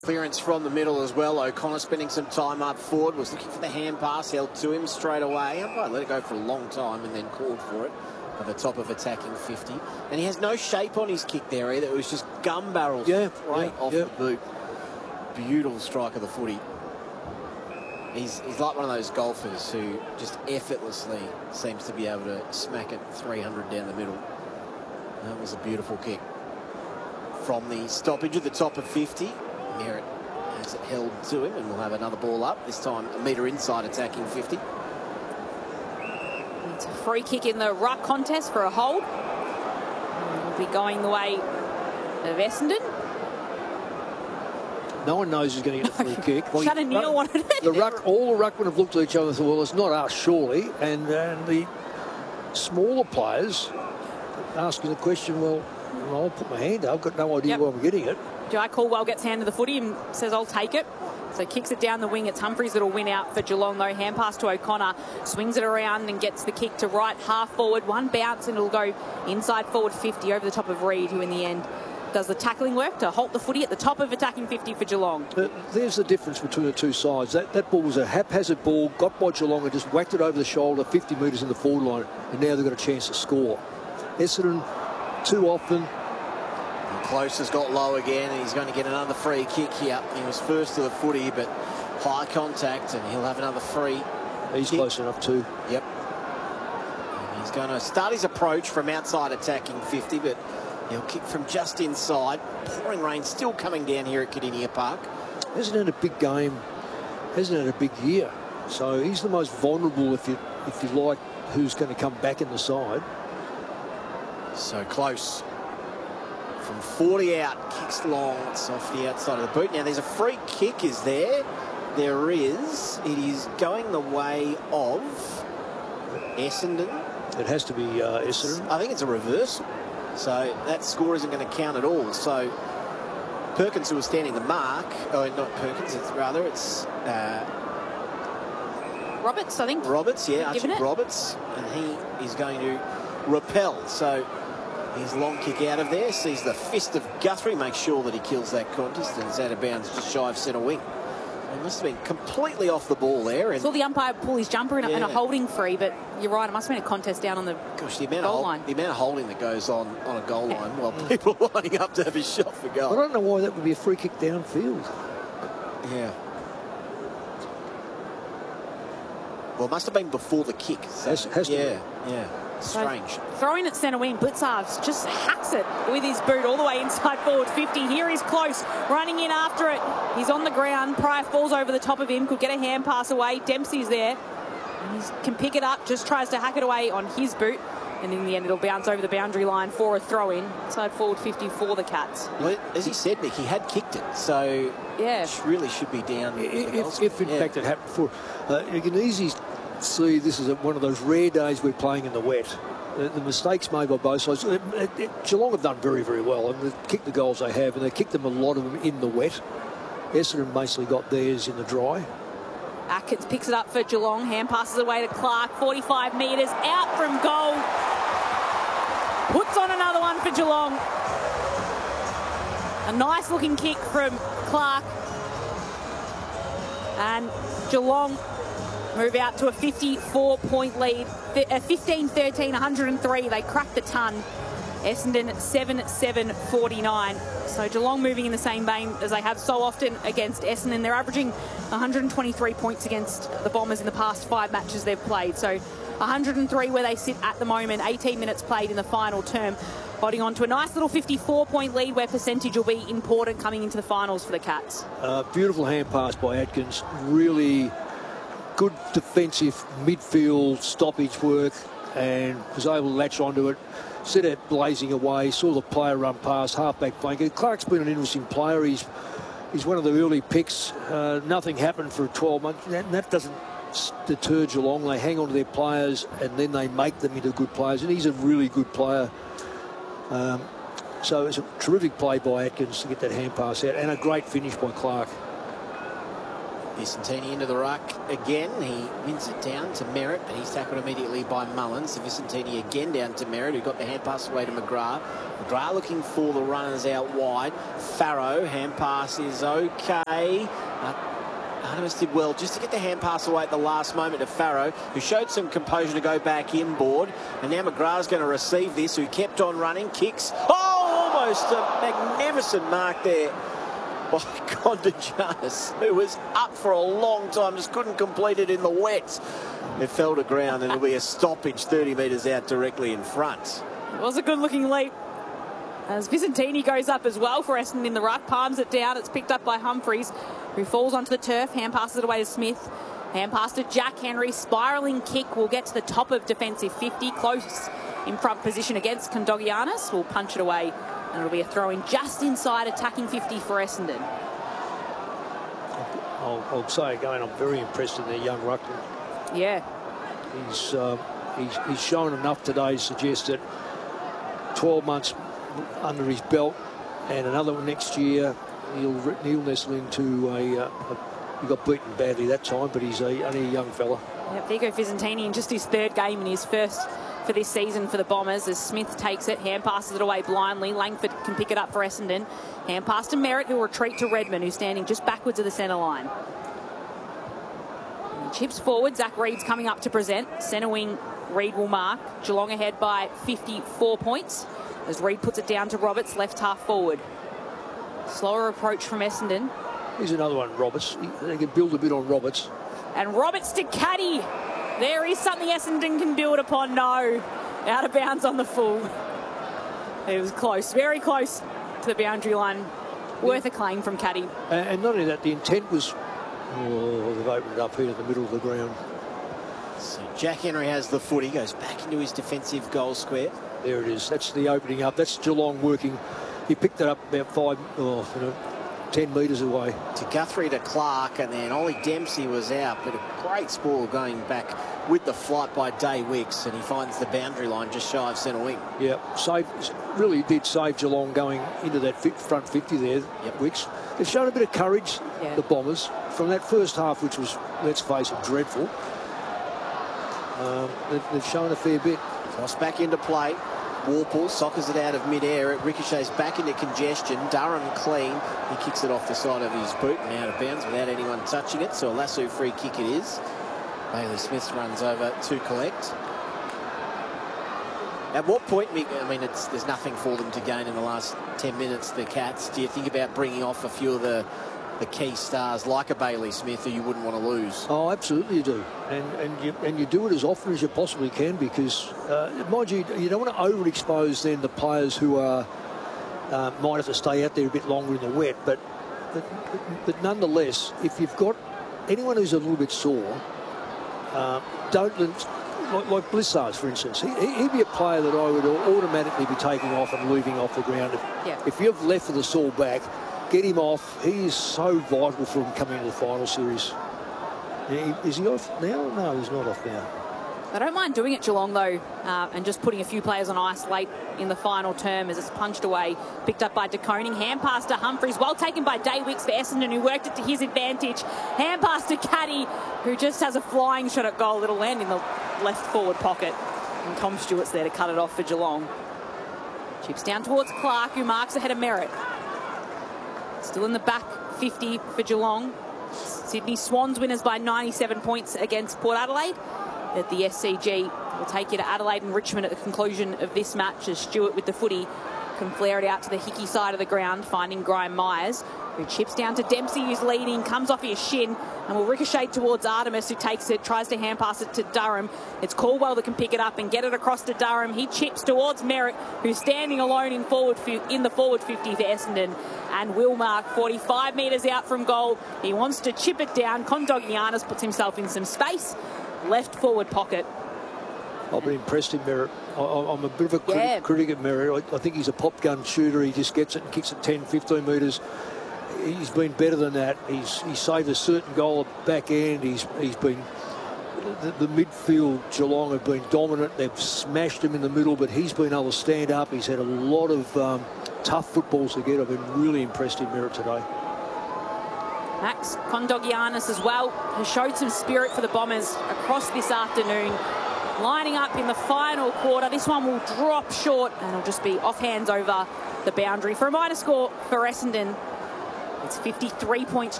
Clearance from the middle as well. O'Connor spending some time up forward, was looking for the hand pass, held to him straight away. Umpire let it go for a long time and then called for it at the top of attacking 50. And he has no shape on his kick there either. It was just gun barrels straight off the boot. Beautiful strike of the footy. He's like one of those golfers who just effortlessly seems to be able to smack it 300 down the middle. That was a beautiful kick. From the stoppage at the top of 50. Merritt has it held to him, and we'll have another ball up, this time a metre inside attacking 50. It's a free kick in the ruck contest for a hold. Will be going the way of Essendon. No one knows who's going to get the free kick. Well, Shannon Neal wanted it. All the ruckmen have looked at each other and thought, well, it's not us, surely. And the smaller players asking the question, well, I'll put my hand up. I've got no idea where I'm getting it. Jai Caldwell gets hand to the footy and says, I'll take it. So kicks it down the wing. It's Humphries that'll win out for Geelong, though. Hand pass to O'Connor. Swings it around and gets the kick to right half forward. One bounce and it'll go inside forward 50 over the top of Reid, who in the end does the tackling work to halt the footy at the top of attacking 50 for Geelong. There's the difference between the two sides. That ball was a haphazard ball, got by Geelong and just whacked it over the shoulder 50 metres in the forward line, and now they've got a chance to score. Essendon, too often. Close has got low again, and he's going to get another free kick here. He was first to the footy, but high contact, and he'll have another free. He's kick. Close enough too. Yep. And he's going to start his approach from outside attacking 50, but he'll kick from just inside. Pouring rain still coming down here at Kardinia Park. Hasn't had a big game, hasn't had a big year. So he's the most vulnerable, if you like, who's going to come back in the side. So close. From 40 out, kicks long. It's off the outside of the boot. Now there's a free kick, is there? There is. It is going the way of Essendon. It has to be Essendon. I think it's a reversal. So that score isn't going to count at all. So Perkins, who was standing the mark, not Perkins, it's Roberts, I think. Roberts, yeah, Archie Roberts. And he is going to repel. So his long kick out of there sees the fist of Guthrie, makes sure that he kills that contest, and is out of bounds just shy of centre wing. He must have been completely off the ball there. And saw the umpire pull his jumper in a holding free, but you're right, it must have been a contest down on the goal line. The amount of holding that goes on a goal line while people are lining up to have a shot for goal. I don't know why that would be a free kick downfield. Yeah. Well, it must have been before the kick. So has to be. Yeah. Strange. So throwing at centre wing, Blitzarves just hacks it with his boot all the way inside forward 50. Here he's close, running in after it. He's on the ground. Pryor falls over the top of him, could get a hand pass away. Dempsey's there. And he can pick it up, just tries to hack it away on his boot. And in the end, it'll bounce over the boundary line for a throw-in. Inside forward 50 for the Cats. Well, as he said, Nick, he had kicked it. So it really should be down. If in fact it happened before. You can easily see this is one of those rare days we're playing in the wet. The mistakes made by both sides. Geelong have done very, very well, and they've kicked the goals they have, and they kicked them, a lot of them, in the wet. Essendon basically got theirs in the dry. Atkins picks it up for Geelong. Hand passes away to Clark. 45 metres out from goal. Puts on another one for Geelong. A nice looking kick from Clark. And Geelong move out to a 54-point lead. 15-13, 103. They cracked the ton. Essendon at 7-7, 49. So Geelong moving in the same vein as they have so often against Essendon. They're averaging 123 points against the Bombers in the past 5 matches they've played. So 103 where they sit at the moment. 18 minutes played in the final term. Holding on to a nice little 54-point lead where percentage will be important coming into the finals for the Cats. Beautiful hand pass by Atkins. Really good defensive midfield stoppage work, and was able to latch onto it. Set it blazing away. Saw the player run past halfback flank. Clark's been an interesting player. He's one of the early picks. Nothing happened for 12 months. That doesn't deter Geelong. They hang on to their players and then they make them into good players. And he's a really good player. So it's a terrific play by Atkins to get that hand pass out, and a great finish by Clark. Vicentini into the ruck again. He wins it down to Merritt, but he's tackled immediately by Mullins. So Vicentini again down to Merritt, who got the hand pass away to McGrath. McGrath looking for the runners out wide. Farrow, hand pass is okay. Artemis did well just to get the hand pass away at the last moment to Farrow, who showed some composure to go back inboard. And now McGrath's going to receive this, who kept on running, kicks. Oh, almost a magnificent mark there by Condigianis, who was up for a long time, just couldn't complete it in the wet. It fell to ground, and it'll be a stoppage 30 metres out directly in front. It was a good-looking leap. As Vicentini goes up as well for Essendon in the ruck, palms it down. It's picked up by Humphreys, who falls onto the turf. Hand passes it away to Smith. Hand pass to Jack Henry. Spiralling kick will get to the top of defensive 50. Close in front position against Condogianis. Will punch it away, and it'll be a throw-in just inside attacking 50 for Essendon. I'll say again, I'm very impressed in their young ruckman. Yeah. He's shown enough today to suggest that 12 months under his belt and another one next year, he'll nestle into he got beaten badly that time, but he's only a young fella. Yep, there you go, Vicentini in just his third game and his first for this season for the Bombers, as Smith takes it, hand passes it away blindly. Langford can pick it up for Essendon. Hand pass to Merritt, who will retreat to Redmond, who's standing just backwards of the centre line. He chips forward. Zach Reed's coming up to present. Centre wing, Reed will mark. Geelong ahead by 54 points as Reed puts it down to Roberts, left half forward. Slower approach from Essendon. Here's another one, Roberts. They can build a bit on Roberts. And Roberts to Caddy. There is something Essendon can build upon. No. Out of bounds on the full. It was close. Very close to the boundary line. Worth a claim from Caddy. And not only that, the intent was... Oh, they've opened it up here in the middle of the ground. So Jack Henry has the foot. He goes back into his defensive goal square. There it is. That's the opening up. That's Geelong working. He picked it up about 10 metres away. To Guthrie to Clark, and then Ollie Dempsey was out, but a great spoil going back with the flight by Day Wicks, and he finds the boundary line just shy of centre wing. Yeah, really did save Geelong going into that front 50 there, Wicks. They've shown a bit of courage, the Bombers, from that first half, which was, let's face it, dreadful. They've shown a fair bit. Toss back into play. Warple soccers it out of mid-air. It ricochets back into congestion. Durham clean. He kicks it off the side of his boot and out of bounds without anyone touching it. So a lasso free kick it is. Bailey Smith runs over to collect. At what point, Mick, I mean, there's nothing for them to gain in the last 10 minutes, the Cats. Do you think about bringing off a few of the key stars like a Bailey Smith who you wouldn't want to lose? Oh, absolutely you do. And you do it as often as you possibly can, because, mind you, you don't want to overexpose then the players who are might have to stay out there a bit longer in the wet. But nonetheless, if you've got anyone who's a little bit sore, don't like Blissards, for instance. He'd be a player that I would automatically be taking off and leaving off the ground. If you've left with a sore back, get him off. He is so vital for him coming into the final series. Is he off now? No, he's not off now. I don't mind doing it, Geelong, though, and just putting a few players on ice late in the final term as it's punched away. Picked up by De Koning. Hand pass to Humphreys. Well taken by Day Wicks for Essendon, who worked it to his advantage. Hand pass to Caddy, who just has a flying shot at goal. It'll land in the left forward pocket. And Tom Stewart's there to cut it off for Geelong. Chips down towards Clark, who marks ahead of Merritt. Still in the back 50 for Geelong. Sydney Swans winners by 97 points against Port Adelaide. At the SCG, we'll take you to Adelaide and Richmond at the conclusion of this match, as Stewart with the footy can flare it out to the Hickey side of the ground, finding Graham Myers, who chips down to Dempsey, who's leading, comes off his shin and will ricochet towards Artemis, who takes it, tries to hand pass it to Durham. It's Caldwell that can pick it up and get it across to Durham. He chips towards Merritt, who's standing alone in the forward 50 for Essendon, and will mark 45 metres out from goal. He wants to chip it down. Condogianis puts himself in some space. Left forward pocket. I've been impressed in Merritt. I'm a bit of a critic of Merritt. I think he's a pop gun shooter. He just gets it and kicks it 10, 15 metres. He's been better than that. He's saved a certain goal at back end. He's been... The midfield, Geelong have been dominant. They've smashed him in the middle, but he's been able to stand up. He's had a lot of tough footballs to get. I've been really impressed in Merritt today. Max Kondogiannis as well has showed some spirit for the Bombers across this afternoon. Lining up in the final quarter. This one will drop short and it'll just be off hands over the boundary for a minor score for Essendon. It's 53 points